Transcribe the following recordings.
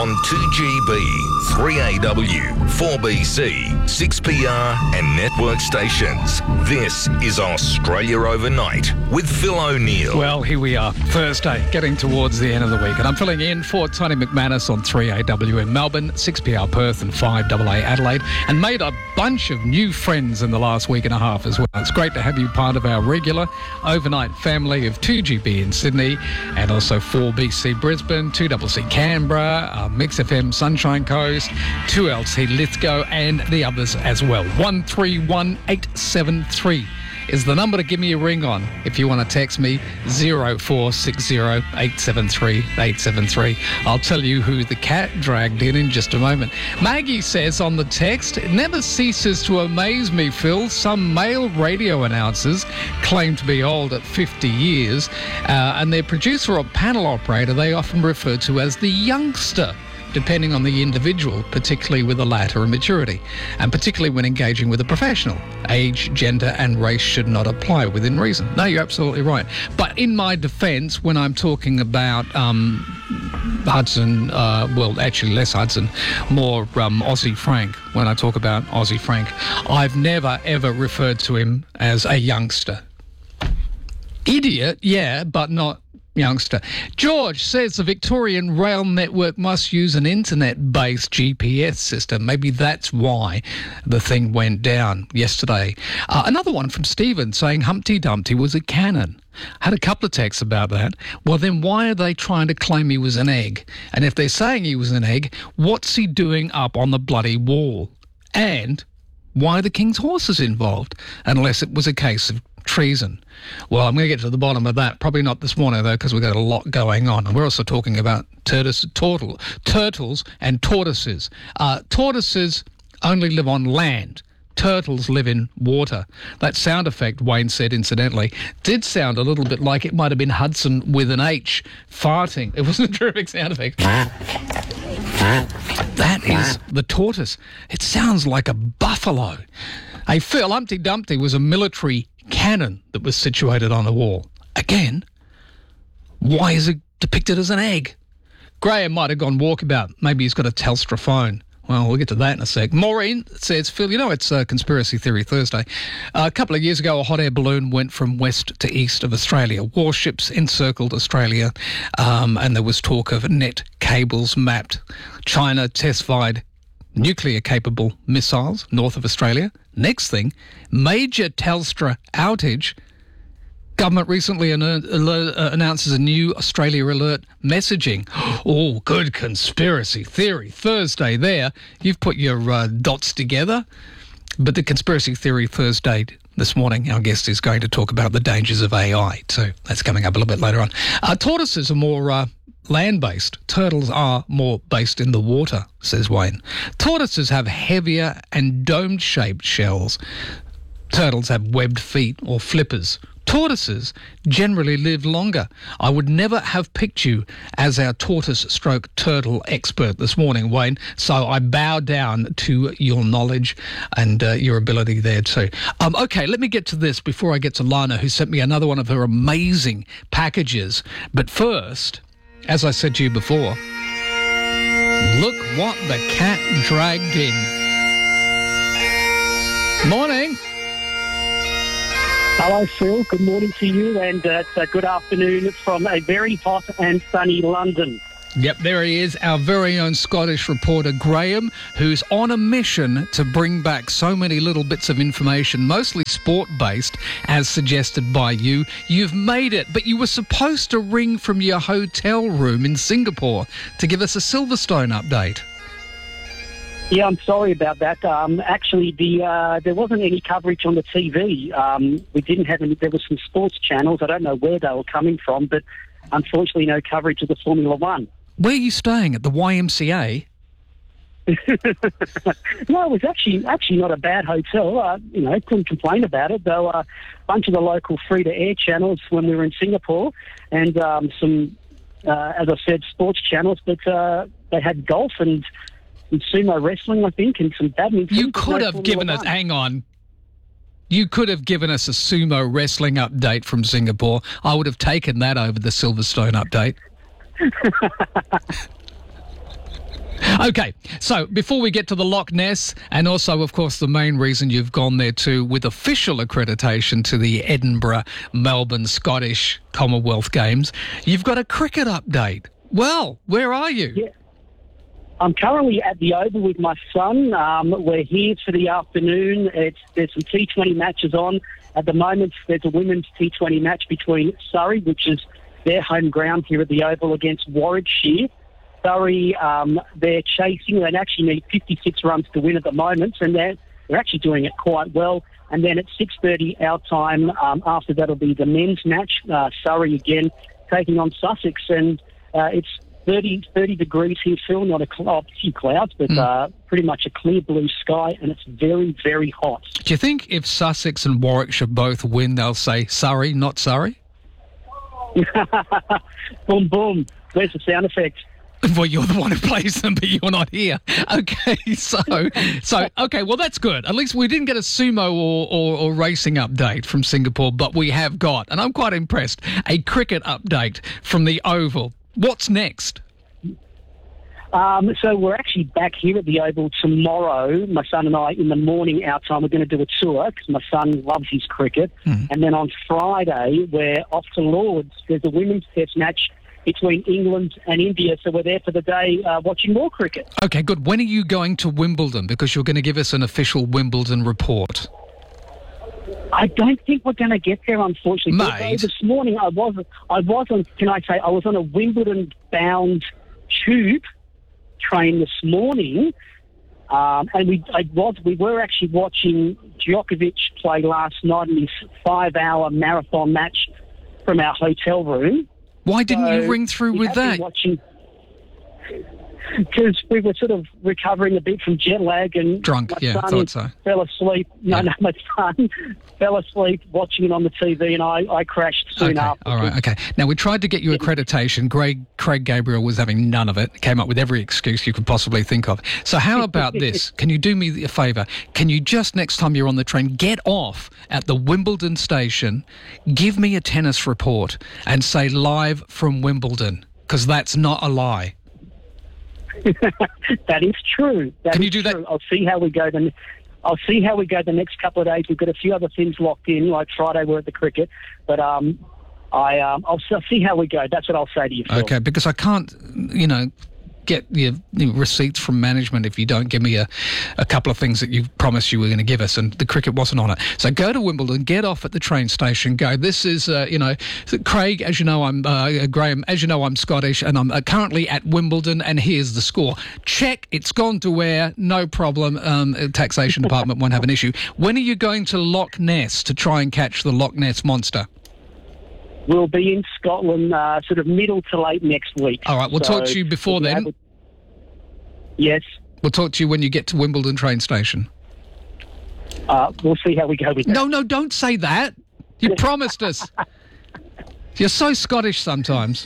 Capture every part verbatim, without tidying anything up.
on two G B, three A W, four B C, six P R and network stations. This is Australia Overnight with Phil O'Neill. Well, here we are, Thursday, getting towards the end of the week, and I'm filling in for Tony McManus on three A W in Melbourne, six P R Perth and five A A Adelaide, and made a bunch of new friends in the last week and a half as well. It's great to have you part of our regular overnight family of two G B in Sydney and also four B C Brisbane, two C C Canberra, uh, Mix F M Sunshine Coast, two L C Lithgow and the others as well. one three one eight seven three is the number to give me a ring on if you want to text me, zero four six zero eight seven three eight seven three. I'll tell you who the cat dragged in in just a moment. Maggie says on the text, it never ceases to amaze me, Phil. Some male radio announcers claim to be old at fifty years, uh, and their producer or panel operator they often refer to as the youngster, depending on the individual, particularly with a latter in maturity, and particularly when engaging with a professional. Age, gender and race should not apply within reason. No, you're absolutely right. But in my defence, when I'm talking about um, Hudson, uh, well, actually less Hudson, more um, Aussie Frank, when I talk about Aussie Frank, I've never, ever referred to him as a youngster. Idiot, yeah, but not youngster. George says the Victorian rail network must use an internet-based G P S system. Maybe that's why the thing went down yesterday. Uh, another one from Stephen saying Humpty Dumpty was a cannon. Had a couple of texts about that. Well, then why are they trying to claim he was an egg? And if they're saying he was an egg, what's he doing up on the bloody wall? And why are the king's horses involved? Unless it was a case of treason. Well, I'm going to get to the bottom of that. Probably not this morning, though, because we've got a lot going on. And we're also talking about turtles, turtle, turtles and tortoises. Uh, tortoises only live on land. Turtles live in water. That sound effect, Wayne said, incidentally, did sound a little bit like it might have been Hudson with an H farting. It wasn't a terrific sound effect. That is the tortoise. It sounds like a buffalo. Hey, Phil, Humpty Dumpty was a military cannon that was situated on a wall. Again, why is it depicted as an egg? Graham might have gone walkabout. Maybe he's got a Telstra phone. Well, we'll get to that in a sec. Maureen says, Phil, you know it's uh, Conspiracy Theory Thursday. Uh, a couple of years ago, a hot air balloon went from west to east of Australia. Warships encircled Australia, um, and there was talk of net cables mapped. China test-fired nuclear-capable missiles north of Australia. Next thing, major Telstra outage. Government recently an- alert, uh, announces a new Australia Alert messaging. Oh, good Conspiracy Theory Thursday there. You've put your uh, dots together. But the Conspiracy Theory Thursday this morning, our guest is going to talk about the dangers of A I too. That's coming up a little bit later on. Uh, tortoises are more Uh, land-based. Turtles are more based in the water, says Wayne. Tortoises have heavier and dome-shaped shells. Turtles have webbed feet or flippers. Tortoises generally live longer. I would never have picked you as our tortoise-stroke turtle expert this morning, Wayne, so I bow down to your knowledge and uh, your ability there too. Um, okay, let me get to this before I get to Lana, who sent me another one of her amazing packages. But first, as I said to you before, look what the cat dragged in. Morning. Hello, Phil. Good morning to you, and uh, it's a good afternoon from a very hot and sunny London. Yep, there he is, our very own Scottish reporter, Graham, who's on a mission to bring back so many little bits of information, mostly sport-based, as suggested by you. You've made it, but you were supposed to ring from your hotel room in Singapore to give us a Silverstone update. Yeah, I'm sorry about that. Um, actually, the uh, there wasn't any coverage on the T V. Um, we didn't have any. There were some sports channels. I don't know where they were coming from, but unfortunately, no coverage of the Formula One. Where are you staying? At the Y M C A? No, it was actually actually not a bad hotel. Uh, you know, couldn't complain about it. There were a bunch of the local free-to-air channels when we were in Singapore, and um, some, uh, as I said, sports channels. But uh, they had golf and some sumo wrestling, I think, and some badminton. You could have given us. Hang on. You could have given us a sumo wrestling update from Singapore. I would have taken that over the Silverstone update. Okay, so before we get to the Loch Ness, and also, of course, the main reason you've gone there too, with official accreditation to the Edinburgh, Melbourne, Scottish Commonwealth Games, you've got a cricket update. Well, where are you? Yeah. I'm currently at the Oval with my son. Um, we're here for the afternoon. It's, there's some T twenty matches on. At the moment, there's a women's T twenty match between Surrey, which is their home ground here at the Oval, against Warwickshire. Surrey, um, they're chasing. They actually need fifty-six runs to win at the moment, and they're, they're actually doing it quite well. And then at six thirty our time, um, after that'll be the men's match. Uh, Surrey again taking on Sussex, and uh, it's thirty, thirty degrees here, Phil, not a, cl- oh, a few clouds, but mm. uh, pretty much a clear blue sky, and it's very, very hot. Do you think if Sussex and Warwickshire both win, they'll say Surrey, not Surrey? Boom, boom. Where's the sound effect? Well, you're the one who plays them, but you're not here. Okay, so, so okay, well, that's good. At least we didn't get a sumo or, or, or racing update from Singapore, but we have got, and I'm quite impressed, a cricket update from the Oval. What's next? Um, so we're actually back here at the Oval tomorrow. My son and I, in the morning, our time, we're going to do a tour because my son loves his cricket. Mm. And then on Friday, we're off to Lords. There's a women's test match between England and India, so we're there for the day uh, watching more cricket. Okay, good. When are you going to Wimbledon? Because you're going to give us an official Wimbledon report. I don't think we're going to get there, unfortunately. Mate. This morning, I was, I was on, can I say, I was on a Wimbledon-bound tube train this morning, um, and we I was we were actually watching Djokovic play last night in his five-hour marathon match from our hotel room. Why didn't so you ring through with that? Watching, because we were sort of recovering a bit from jet lag, and drunk. my Yeah, son I thought so. Fell asleep. No, yeah. no, my son fell asleep watching it on the T V, and I, I crashed soon okay. after. All right, okay. Now, we tried to get you accreditation. Greg, Craig Gabriel was having none of it. Came up with every excuse you could possibly think of. So how about this? Can you do me a favour? Can you just, next time you're on the train, get off at the Wimbledon station, give me a tennis report, and say live from Wimbledon, because that's not a lie. That is true. That Can is you do true. that? I'll see how we go. Then I'll see how we go the next couple of days. We've got a few other things locked in, like Friday we're at the cricket, but um, I um, I'll, I'll see how we go. That's what I'll say to you, Phil. Okay, because I can't, you know, get your, your receipts from management if you don't give me a, a couple of things that you promised you were going to give us, and the cricket wasn't on it. So go to Wimbledon, get off at the train station, go, this is, uh, you know, Craig, as you know, I'm, uh, Graham, as you know, I'm Scottish, and I'm uh, currently at Wimbledon, and here's the score. Check, it's gone to where, no problem, um, taxation department won't have an issue. When are you going to Loch Ness to try and catch the Loch Ness monster? We'll be in Scotland uh, sort of middle to late next week. All right, we'll so talk to you before we'll then. To... Yes. We'll talk to you when you get to Wimbledon train station. Uh, we'll see how we go with that. No, no, don't say that. You promised us. You're so Scottish sometimes.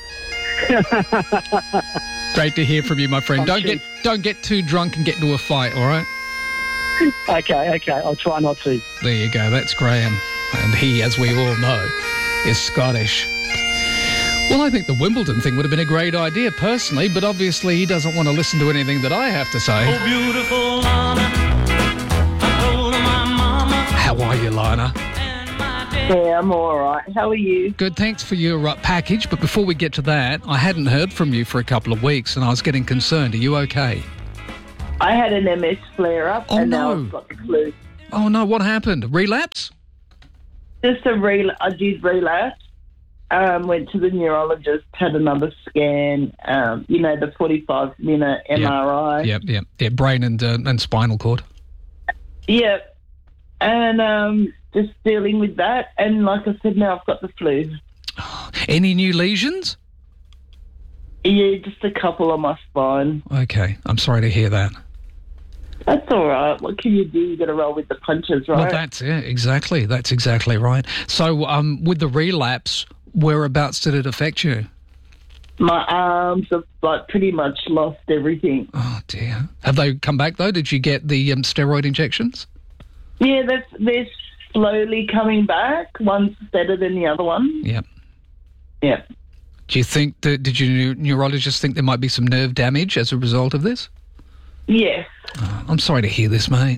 Great to hear from you, my friend. I'm don't cheap. get don't get too drunk and get into a fight, all right? Okay, okay. I'll try not to. There you go. That's Graham. And he, as we all know, is Scottish. Well, I think the Wimbledon thing would have been a great idea, personally, but obviously he doesn't want to listen to anything that I have to say. Oh, beautiful Lana, I told my mama. How are you, Lana? Yeah, I'm all right. How are you? Good, thanks for your uh, package, but before we get to that, I hadn't heard from you for a couple of weeks and I was getting concerned. Are you okay? I had an M S flare-up oh, and no. now I've got the flu. Oh, no, what happened? Relapse? Just a rel- I did relapse. Um, went to the neurologist, had another scan, um, you know, the forty-five minute M R I. Yep, yep, yep. Brain and, uh, and spinal cord. Yep. And um, just dealing with that. And like I said, now I've got the flu. Any new lesions? Yeah, just a couple on my spine. Okay, I'm sorry to hear that. That's all right. What can you do? You got to roll with the punches, right? Well, that's it. Exactly. That's exactly right. So, um, with the relapse, whereabouts did it affect you? My arms have like pretty much lost everything. Oh dear. Have they come back though? Did you get the um, steroid injections? Yeah, that's they're slowly coming back. One's better than the other one. Yep. Yep. Do you think that, did your neurologist think there might be some nerve damage as a result of this? Yes. Oh, I'm sorry to hear this, mate.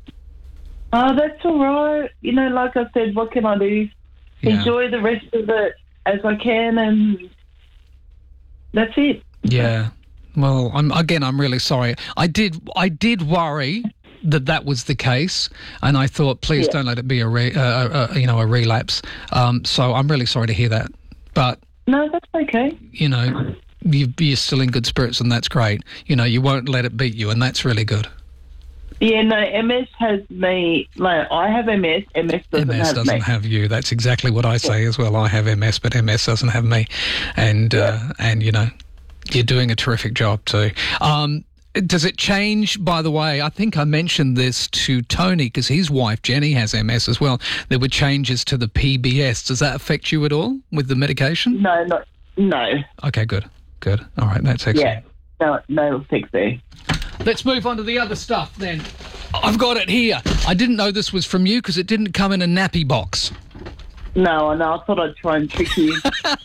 Oh, that's all right. You know, like I said, what can I do? Yeah. Enjoy the rest of it as I can, and that's it. Yeah. Well, I'm again, I'm really sorry. I did I did worry that that was the case, and I thought, please Yeah. don't let it be a, re, uh, a you know a relapse. Um, so I'm really sorry to hear that. But No, that's okay. you know, you, you're still in good spirits, and that's great. You know, you won't let it beat you, and that's really good. Yeah, no, M S has me. Like, I have M S. M S doesn't M S have doesn't me. have you. That's exactly what I say as well. I have M S, but M S doesn't have me. And, uh, and you know, you're doing a terrific job too. Um, does it change, by the way, I think I mentioned this to Tony because his wife, Jenny, has M S as well. There were changes to the P B S. Does that affect you at all with the medication? No, not no. Okay, good. Good. All right, that's excellent. Yeah, no, no effects there. Let's move on to the other stuff then. I've got it here. I didn't know this was from you because it didn't come in a nappy box. No, I know. I thought I'd try and trick you.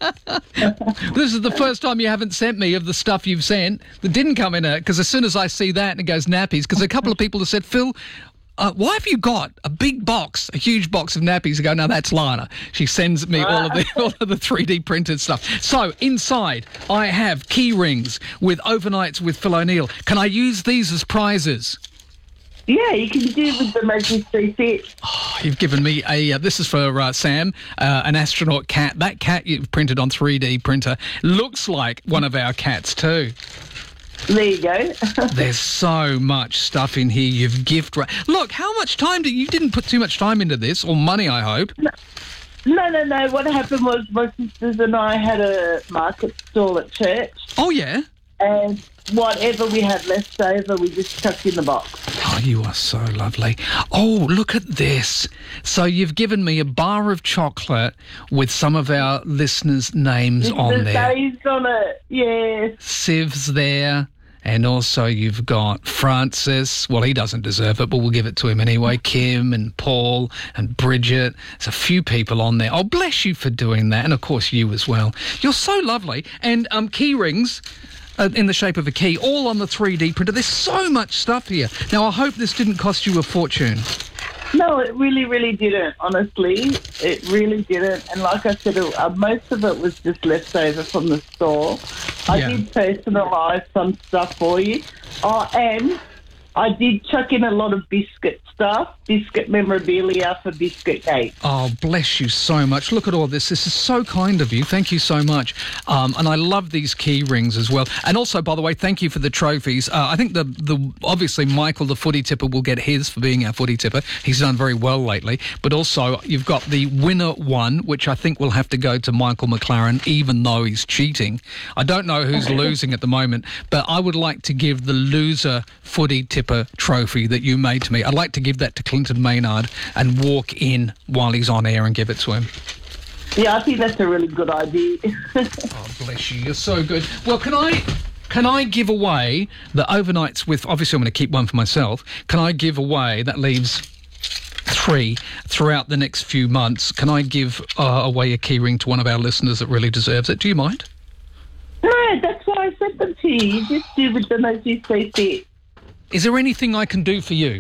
This is the first time you haven't sent me of the stuff you've sent that didn't come in it, because as soon as I see that and it goes nappies, because a couple of people have said, Phil, uh, why have you got a big box, a huge box of nappies? I go, no, that's Lana. She sends me all of the all of the three D printed stuff. So inside, I have key rings with overnights with Phil O'Neill. Can I use these as prizes? Yeah, you can do with the Magic Three Fit. You've given me a, uh, this is for uh, Sam, uh, an astronaut cat. That cat you've printed on three D printer looks like one of our cats too. There you go. There's so much stuff in here. You've gift ra- Look, how much time did you didn't put too much time into this, or money, I hope. No, no, no. What happened was my sisters and I had a market stall at church, Oh yeah. and whatever we had left over, we just chucked in the box. Oh, you are so lovely. Oh, look at this. So you've given me a bar of chocolate with some of our listeners' names on the there. days on it, yes. Siv's there. And also you've got Francis. Well, he doesn't deserve it, but we'll give it to him anyway. Kim and Paul and Bridget. There's a few people on there. Oh, bless you for doing that. And, of course, you as well. You're so lovely. And um, key rings uh, in the shape of a key, all on the three D printer. There's so much stuff here. Now, I hope this didn't cost you a fortune. No, it really, really didn't, honestly. It really didn't. And like I said, it, uh, most of it was just left over from the store. I Yeah. did personalise some stuff for you. Oh, and I did chuck in a lot of biscuit stuff, biscuit memorabilia for Biscuit Gate. Oh, bless you so much. Look at all this. This is so kind of you. Thank you so much. Um, and I love these key rings as well. And also, by the way, thank you for the trophies. Uh, I think the, the obviously Michael, the footy tipper, will get his for being our footy tipper. He's done very well lately. But also, you've got the winner one, which I think will have to go to Michael McLaren, even though he's cheating. I don't know who's losing at the moment, but I would like to give the loser footy tipper trophy that you made to me. I'd like to give that to Clinton Maynard and walk in while he's on air and give it to him. Yeah, I think that's a really good idea. Oh, bless you. You're so good. Well, can I can I give away the overnights with... Obviously, I'm going to keep one for myself. Can I give away... That leaves three throughout the next few months. Can I give uh, away a key ring to one of our listeners that really deserves it? Do you mind? No, that's why I sent them to you. You just do with the Magic Three Fit. Is there anything I can do for you?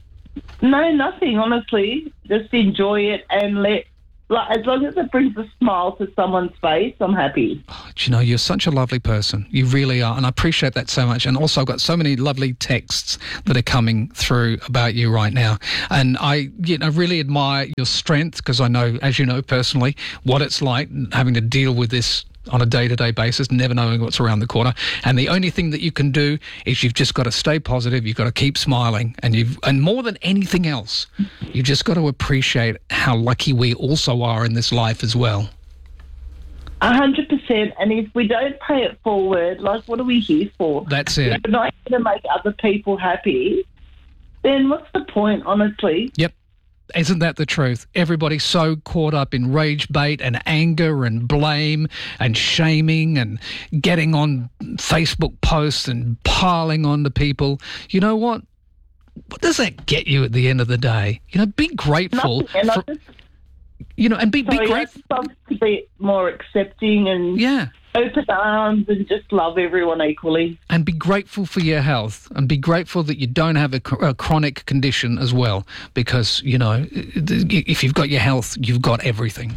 No, nothing, honestly. Just enjoy it and let... Like, as long as it brings a smile to someone's face, I'm happy. Oh, do you know, you're such a lovely person. You really are, and I appreciate that so much. And also, I've got so many lovely texts that are coming through about you right now. And I, you know, really admire your strength, because I know, as you know personally, what it's like having to deal with this on a day-to-day basis, never knowing what's around the corner. And the only thing that you can do is you've just got to stay positive, you've got to keep smiling, and you've and more than anything else, you've just got to appreciate how lucky we also are in this life as well. A hundred percent. And if we don't pay it forward, like, what are we here for? That's it. If we're not here to make other people happy, then what's the point, honestly? Yep. Isn't that the truth? Everybody's so caught up in rage bait and anger and blame and shaming and getting on Facebook posts and piling on to people. You know what? What does that get you at the end of the day? You know, be grateful. Nothing. And I For, just, You know, and be, be So, yeah, grateful. it's supposed to be more accepting and Yeah. open arms and just love everyone equally. And be grateful for your health, and be grateful that you don't have a, chr- a chronic condition as well, because, you know, if you've got your health, you've got everything.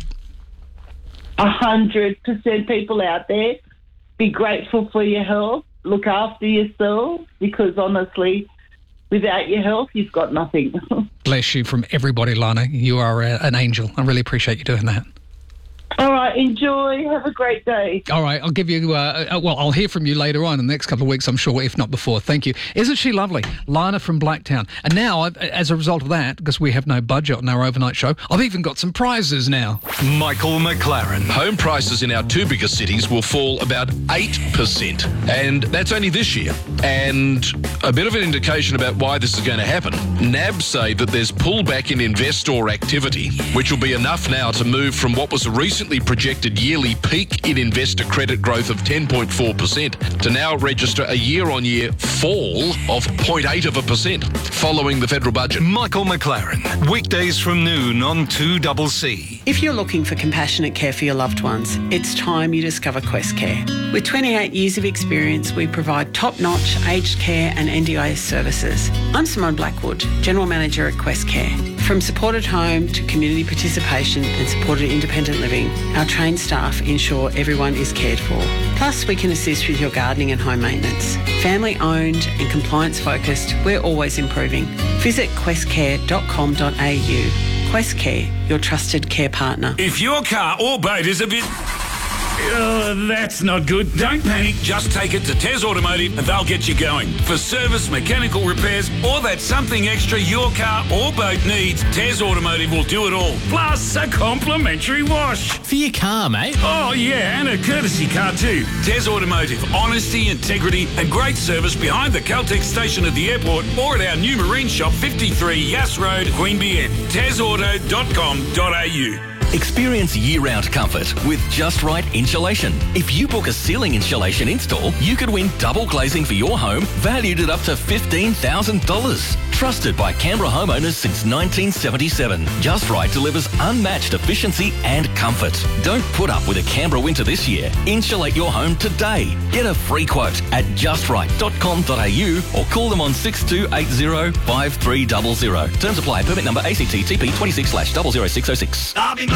A hundred percent people out there, be grateful for your health, look after yourself, because honestly, without your health, you've got nothing. Bless you from everybody, Lana. You are uh, an angel. I really appreciate you doing that. All right, enjoy. Have a great day. All right, I'll give you, uh, uh, well, I'll hear from you later on in the next couple of weeks, I'm sure, if not before. Thank you. Isn't she lovely? Lana from Blacktown. And now, I've, as a result of that, because we have no budget on our overnight show, I've even got some prizes now. Michael McLaren. Home prices in our two biggest cities will fall about eight percent. And that's only this year. And a bit of an indication about why this is going to happen. N A B say that there's pullback in investor activity, which will be enough now to move from what was a recently projected yearly peak in investor credit growth of ten point four percent to now register a year-on-year fall of zero point eight of a percent following the federal budget. Michael McLaren, weekdays from noon on two C C. If you're looking for compassionate care for your loved ones, it's time you discover Quest Care. With twenty-eight years of experience, we provide top-notch aged care and N D I S services. I'm Simone Blackwood, General Manager at Quest Care. From supported home to community participation and supported independent living, our trained staff ensure everyone is cared for. Plus, we can assist with your gardening and home maintenance. Family owned and compliance focused, we're always improving. Visit quest care dot com dot a u. Quest Care, your trusted care partner. If your car or boat is a bit... Uh, that's not good. Don't panic. Just take it to Tez Automotive and they'll get you going. For service, mechanical repairs, or that something extra your car or boat needs, Tez Automotive will do it all. Plus a complimentary wash. For your car, mate. Oh, yeah, and a courtesy car too. Tez Automotive. Honesty, integrity, and great service behind the Caltex station at the airport or at our new marine shop, fifty-three Yass Road, Queanbeyan. tez auto dot com dot a u. Experience year-round comfort with Just Right Insulation. If you book a ceiling insulation install, you could win double glazing for your home, valued at up to fifteen thousand dollars. Trusted by Canberra homeowners since nineteen seventy-seven, Just Right delivers unmatched efficiency and comfort. Don't put up with a Canberra winter this year. Insulate your home today. Get a free quote at just right dot com dot a u or call them on six two eight zero, five three zero zero. Terms apply. Permit number A C T T P twenty-six slash double zero six zero six.